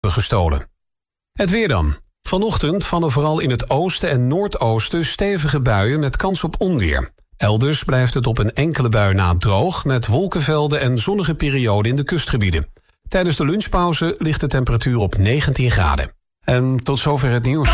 gestolen. Het weer dan. Vanochtend vallen vooral in het oosten en noordoosten stevige buien met kans op onweer. Elders blijft het op een enkele bui na droog met wolkenvelden en zonnige perioden in de kustgebieden. Tijdens de lunchpauze ligt de temperatuur op 19 graden. En tot zover het nieuws.